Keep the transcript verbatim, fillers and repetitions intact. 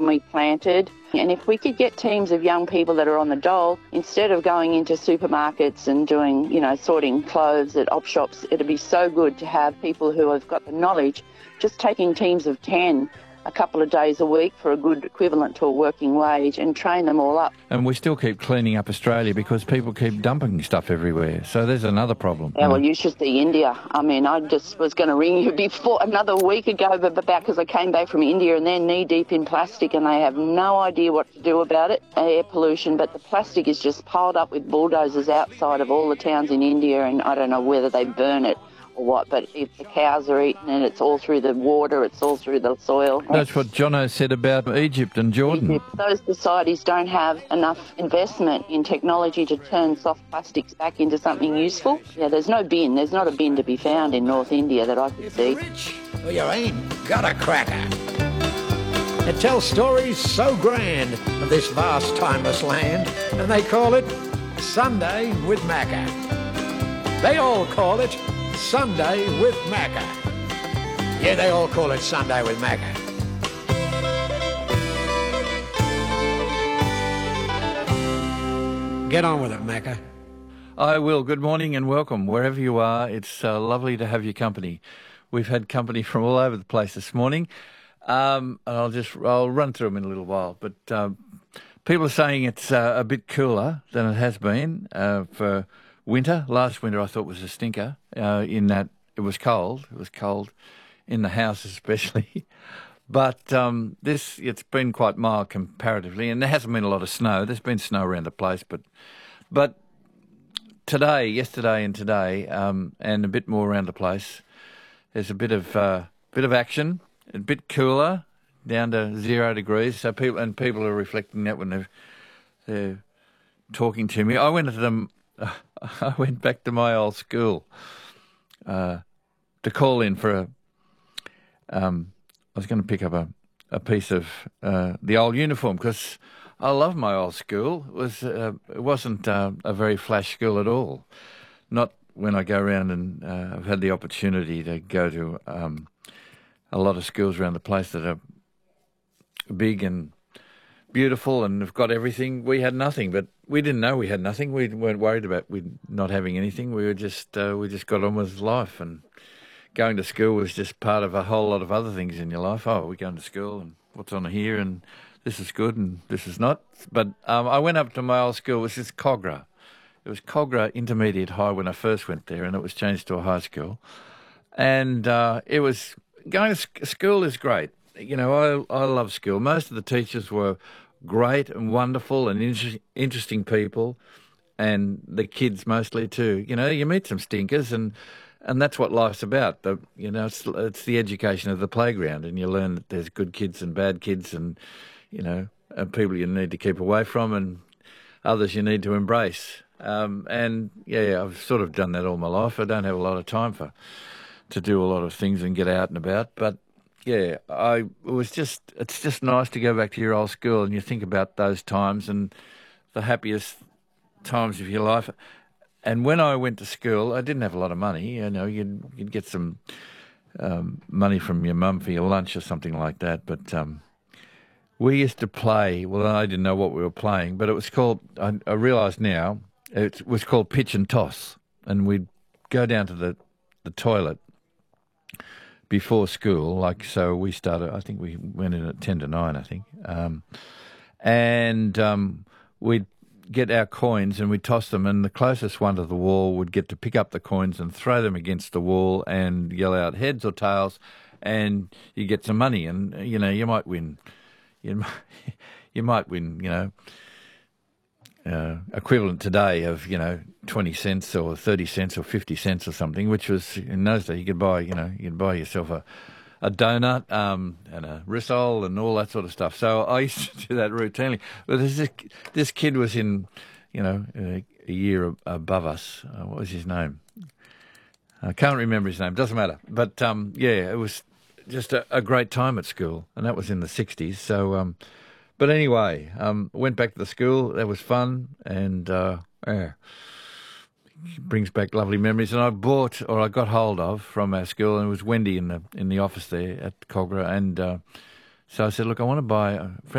we planted. And if we could get teams of young people that are on the dole, instead of going into supermarkets and doing, you know, sorting clothes at op shops, it'd be so good to have people who have got the knowledge just taking teams of ten a couple of days a week for a good equivalent to a working wage and train them all up. And we still keep cleaning up Australia because people keep dumping stuff everywhere. So there's another problem. Yeah, well, you should see India. I mean, I just was going to ring you before another week ago but about because I came back from India and they're knee-deep in plastic and they have no idea what to do about it, air pollution, but the plastic is just piled up with bulldozers outside of all the towns in India, and I don't know whether they burn it or what, but if the cows are eating and it's all through the water, it's all through the soil. That's what Jono said about Egypt and Jordan. Egypt. Those societies don't have enough investment in technology to turn soft plastics back into something useful. Yeah, there's no bin. There's not a bin to be found in North India that I could if see. You're rich, or you ain't got a cracker. It tells stories so grand of this vast, timeless land, and they call it Sunday with Macca. They all call it Sunday with Macca. Yeah, they all call it Sunday with Macca. Get on with it, Macca. I will. Good morning and welcome. Wherever you are, it's uh, lovely to have your company. We've had company from all over the place this morning. Um, and I'll just I'll run through them in a little while. But um, people are saying it's uh, a bit cooler than it has been uh, for winter. Last winter I thought was a stinker uh, in that it was cold. It was cold in the house especially. But um, this, it's been quite mild comparatively, and there hasn't been a lot of snow. There's been snow around the place, but but today, yesterday and today, um, and a bit more around the place, there's a bit of uh, bit of action, a bit cooler, down to zero degrees. So people and people are reflecting that when they're, they're talking to me. I went to them. I went back to my old school uh, to call in for a. Um, I was going to pick up a, a piece of uh, the old uniform because I love my old school. It was uh, it wasn't uh, a very flash school at all. Not when I go around and uh, I've had the opportunity to go to um, a lot of schools around the place that are big and beautiful and have got everything. We had nothing, but we didn't know we had nothing. We weren't worried about we not having anything. We were just uh, we just got on with life, and going to school was just part of a whole lot of other things in your life. Oh, we're going to school and what's on here and this is good and this is not. But um, I went up to my old school, which is Kogarah. It was Kogarah Intermediate High when I first went there, and it was changed to a high school. And uh, it was, going to school is great. You know, I, I love school. Most of the teachers were great and wonderful and inter- interesting people, and the kids mostly too. You know, you meet some stinkers, and And that's what life's about. The, you know, it's, it's the education of the playground, and you learn that there's good kids and bad kids, and you know, and people you need to keep away from, and others you need to embrace. Um, and yeah, I've sort of done that all my life. I don't have a lot of time for to do a lot of things and get out and about, but yeah, I it was just it's just nice to go back to your old school, and you think about those times and the happiest times of your life. And when I went to school, I didn't have a lot of money. You know, you'd, you'd get some um, money from your mum for your lunch or something like that. But um, we used to play, well, I didn't know what we were playing, but it was called, I, I realise now, it was called pitch and toss. And we'd go down to the, the toilet before school, like, so we started, I think we went in at ten to nine, I think. Um, and um, we'd get our coins and we'd toss them, and the closest one to the wall would get to pick up the coins and throw them against the wall and yell out heads or tails, and you get some money. And you know, you might win, you might, you might win, you know, uh, equivalent today of you know twenty cents or thirty cents or fifty cents or something, which was in those days you could buy, you know, you could buy yourself a. a donut um, and a rissole and all that sort of stuff. So I used to do that routinely. But this this kid was in, you know, a, a year above us. Uh, what was his name? I can't remember his name. Doesn't matter. But um, yeah, it was just a, a great time at school, and that was in the sixties. So, um, but anyway, um, went back to the school. That was fun, and uh, yeah. Brings back lovely memories. And I bought, or I got hold of from our school, and it was Wendy in the in the office there at Kogarah, and uh, so I said, look, I want to buy a friend